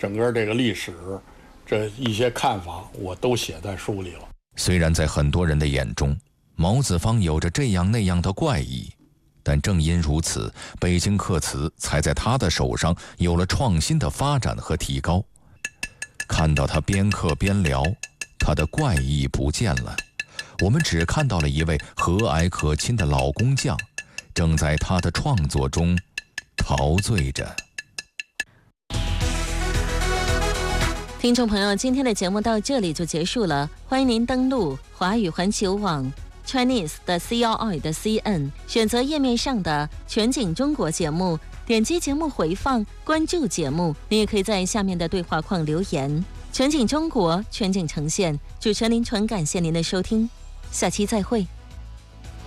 整个这个历史这一些看法我都写在书里了。 虽然在很多人的眼中，毛子方有着这样那样的怪异，但正因如此，北京刻词才在他的手上有了创新的发展和提高。看到他边刻边聊，他的怪异不见了，我们只看到了一位和蔼可亲的老工匠，正在他的创作中陶醉着。 听众朋友，今天的节目到这里就结束了，欢迎您登录华语环球网 Chinese 的 CRI 的 CN， 选择页面上的全景中国节目，点击节目回放，关注节目。你也可以在下面的对话框留言。全景中国，全景呈现，主持人林纯，感谢您的收听，下期再会。